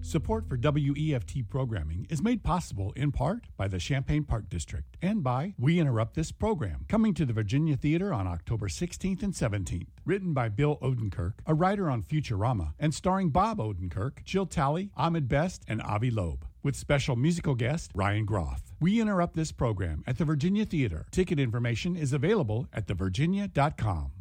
Support for WEFT programming is made possible in part by the Champaign Park District and by We Interrupt This Program, coming to the Virginia Theater on October 16th and 17th. Written by Bill Odenkirk, a writer on Futurama, and starring Bob Odenkirk, Jill Talley, Ahmed Best, and Avi Loeb, with special musical guest Ryan Groff. We Interrupt This Program at the Virginia Theater. Ticket information is available at thevirginia.com.